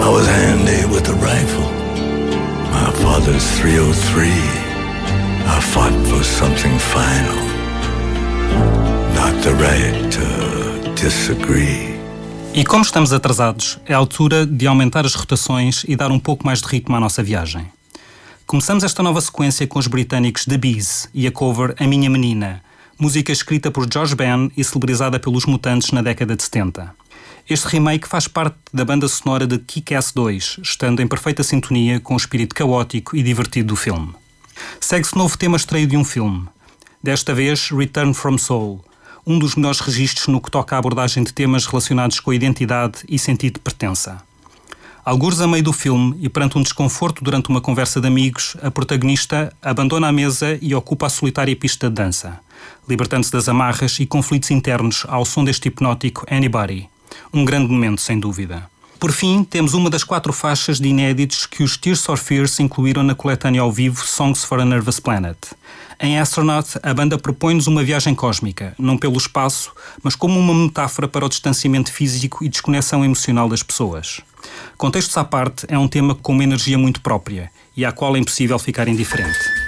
I was handy with a rifle. My father's 303. I fought for something final. Not the right to disagree. E como estamos atrasados, é a altura de aumentar as rotações e dar um pouco mais de ritmo à nossa viagem. Começamos esta nova sequência com os britânicos The Bees e a cover A Minha Menina, música escrita por George Ben e celebrizada pelos Mutantes na década de 70. Este remake faz parte da banda sonora de Kick-Ass 2, estando em perfeita sintonia com o espírito caótico e divertido do filme. Segue-se novo tema estreio de um filme, desta vez Return from Soul, um dos melhores registros no que toca à abordagem de temas relacionados com a identidade e sentido de pertença. Algures a meio do filme e perante um desconforto durante uma conversa de amigos, a protagonista abandona a mesa e ocupa a solitária pista de dança, libertando-se das amarras e conflitos internos ao som deste hipnótico Anybody. Um grande momento, sem dúvida. Por fim, temos uma das 4 faixas de inéditos que os Tears for Fears incluíram na coletânea ao vivo Songs for a Nervous Planet. Em Astronaut, a banda propõe-nos uma viagem cósmica, não pelo espaço, mas como uma metáfora para o distanciamento físico e desconexão emocional das pessoas. Contextos à parte, é um tema com uma energia muito própria e à qual é impossível ficar indiferente.